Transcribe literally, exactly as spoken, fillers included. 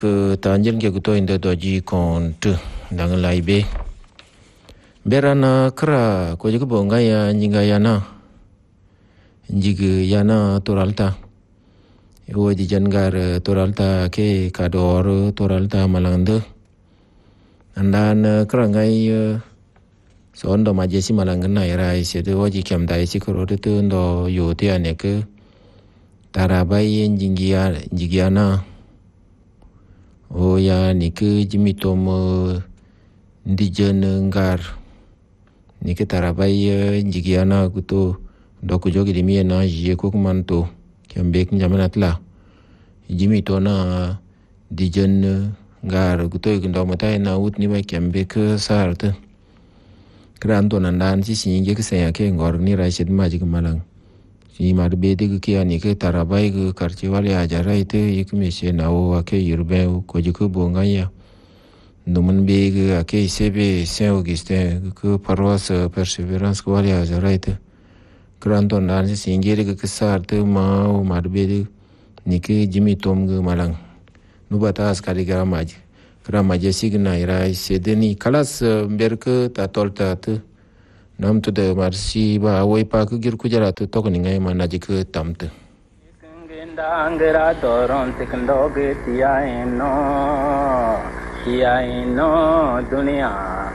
ke tanjel ke kuto inde doji kont dang laibe berana kra ko jigo bonga ya nyinga yana njigi yana toralta wo di jangar toralta ke kador toralta malangde andan kra ngai sondo majesi malangna ira ise de woji kamda ise ko de ndo yote aneke tarabai njingia njigiana o ya ni ke jimi tom ndijen ngar ni ke tarabai njigiana kuto do ko jogi de mi na je ko manto kembe njamana tla jimi to na dijen ngar kuto ndo mata na ut ni ba kembe ke sarte kran to nan dan si singe ke saya ke ngor ni rashid majik malang si mar be de ke ani ke tarabai ke karchi wale ajara ite ik me se na o ake yurbe ko jiku bonga ya numun be ke ake sebe Saint Augustin ke paroisse Perseverance ko wale ajara ite kran to nan si singe de ke sarte ma o mar be de ni ke jimi tom ge malang nu bata askari gara maji kra maji signa ira se de ni kalas berke ta tolta te nam to de marsi ba woi pa ku gir ku jara to to ni ngai ma naji ke tamte ngera toron tikndo ge tia ino tia ino dunia